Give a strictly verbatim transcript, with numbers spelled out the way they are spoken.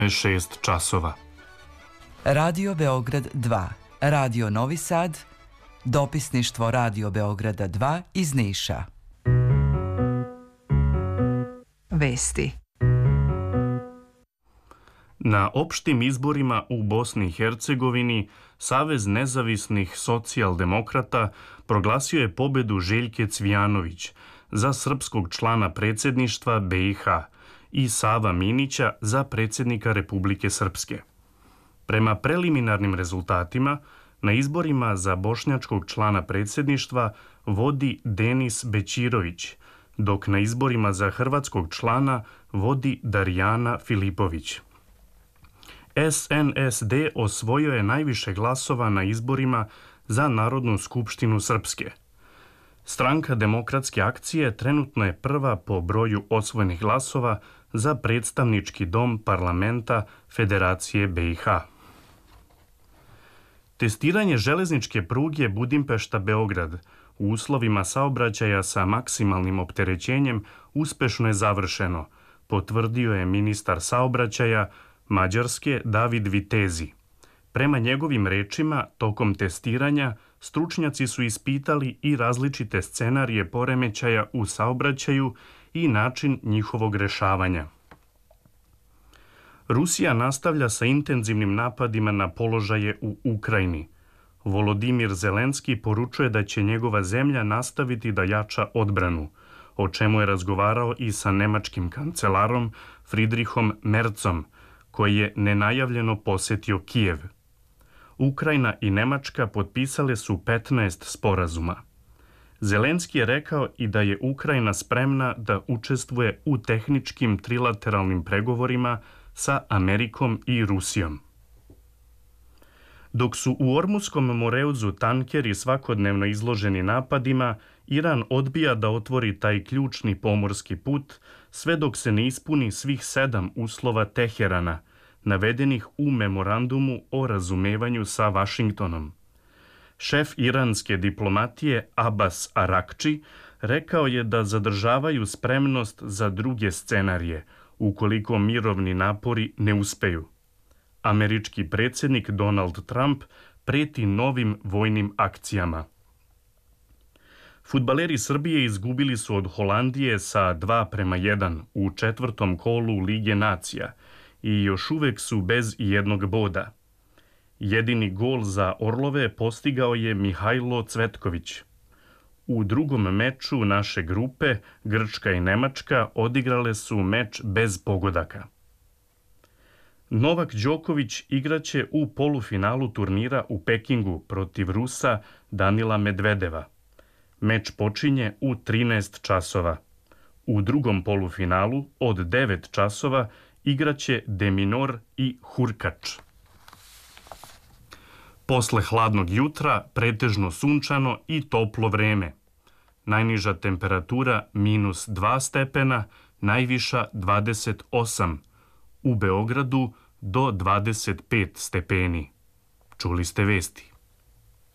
šest časova. Radio Beograd dva, Radio Novi Sad, dopisništvo Radio Beograda dva iz Niša. Vesti. Na opštim izborima u Bosni i Hercegovini Savez nezavisnih socijaldemokrata proglasio je pobedu Željke Cvijanović za srpskog člana predsjedništva be i ha i Sava Minića za predsjednika Republike Srpske. Prema preliminarnim rezultatima, na izborima za bošnjačkog člana predsjedništva vodi Denis Bećirović, dok na izborima za hrvatskog člana vodi Darijana Filipović. es en es de osvojio je najviše glasova na izborima za Narodnu skupštinu Srpske. Stranka Demokratske akcije trenutno je prva po broju osvojenih glasova za predstavnički dom parlamenta Federacije be i ha. Testiranje železničke pruge Budimpešta-Beograd u uslovima saobraćaja sa maksimalnim opterećenjem uspešno je završeno, potvrdio je ministar saobraćaja Mađarske David Vitezi. Prema njegovim rečima, tokom testiranja, stručnjaci su ispitali i različite scenarije poremećaja u saobraćaju i način njihovog rešavanja. Rusija nastavlja sa intenzivnim napadima na položaje u Ukrajini. Volodimir Zelenski poručuje da će njegova zemlja nastaviti da jača odbranu, o čemu je razgovarao i sa nemačkim kancelarom Friedrichom Merzom, koji je nenajavljeno posetio Kijev. Ukrajina i Nemačka potpisale su petnaest sporazuma. Zelenski je rekao i da je Ukrajina spremna da učestvuje u tehničkim trilateralnim pregovorima sa Amerikom i Rusijom. Dok su u Ormuskom moreuzu tankeri svakodnevno izloženi napadima, Iran odbija da otvori taj ključni pomorski put sve dok se ne ispuni svih sedam uslova Teherana, navedenih u memorandumu o razumevanju sa Vašingtonom. Šef iranske diplomatije Abbas Arakči rekao je da zadržavaju spremnost za druge scenarije ukoliko mirovni napori ne uspeju. Američki predsjednik Donald Trump preti novim vojnim akcijama. Fudbaleri Srbije izgubili su od Holandije sa dva prema jedan u četvrtom kolu Lige nacija i još uvek su bez jednog boda. Jedini gol za Orlove postigao je Mihajlo Cvetković. U drugom meču naše grupe, Grčka i Nemačka odigrale su meč bez pogodaka. Novak Đoković igraće u polufinalu turnira u Pekingu protiv Rusa Danila Medvedeva. Meč počinje u trinaest časova. U drugom polufinalu od devet časova igraće Deminor i Hurkač. Posle hladnog jutra pretežno sunčano i toplo vreme. Najniža temperatura minus dva stepena, najviša dvadeset osam. U Beogradu do dvadeset pet stepeni. Čuli ste vesti.